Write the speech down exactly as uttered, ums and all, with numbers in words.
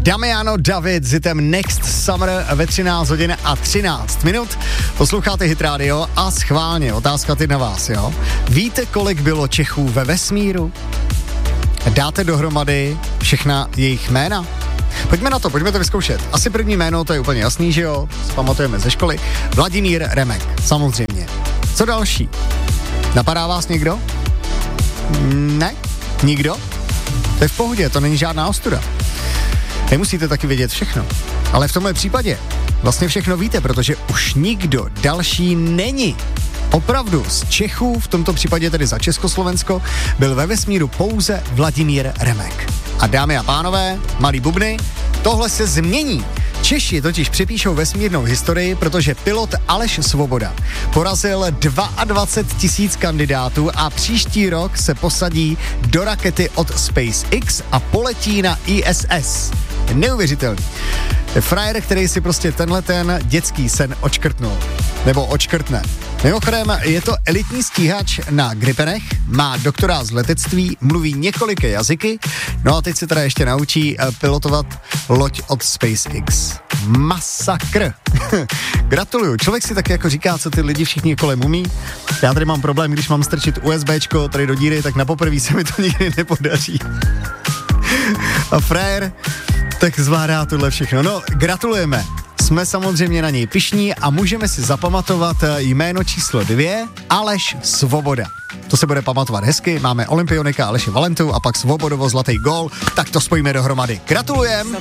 Damiano David s hitem Next Summer ve třináct hodin a třináct minut. Posloucháte Hit Radio a schválně, otázka ty na vás, jo? Víte, kolik bylo Čechů ve vesmíru? Dáte dohromady všechna jejich jména? Pojďme na to, pojďme to vyzkoušet. Asi první jméno, to je úplně jasný, že jo? Pamatujeme ze školy. Vladimír Remek, samozřejmě. Co další? Napadá vás někdo? Ne? Nikdo? To je v pohodě, to není žádná ostuda. Nemusíte taky vědět všechno. Ale v tomhle případě vlastně všechno víte, protože už nikdo další není. Opravdu z Čechů, v tomto případě tedy za Československo, byl ve vesmíru pouze Vladimír Remek. A dámy a pánové, malí bubny, tohle se změní. Češi totiž připíšou vesmírnou historii, protože pilot Aleš Svoboda porazil dvacet dva tisíc kandidátů a příští rok se posadí do rakety od SpaceX a poletí na I S S. Neuvěřitelný. Frajer, který si prostě tenhle ten dětský sen očkrtnul. Nebo očkrtne. Mimochodem, je to elitní stíhač na Gripenech, má doktorát z letectví, mluví několika jazyky, no a teď se teda ještě naučí pilotovat loď od SpaceX. Masakr. Gratuluju. Člověk si tak jako říká, co ty lidi všichni kolem umí. Já tady mám problém, když mám strčit USBčko tady do díry, tak na poprvé se mi to nikdy nepodaří. A frajer tak zvládá tohle všechno. No, gratulujeme. Jsme samozřejmě na něj pyšní a můžeme si zapamatovat jméno číslo dvě, Aleš Svoboda. To se bude pamatovat hezky, máme olympionika Aleše Valentu a pak Svobodovo zlatý gól, tak to spojíme dohromady. Gratulujem!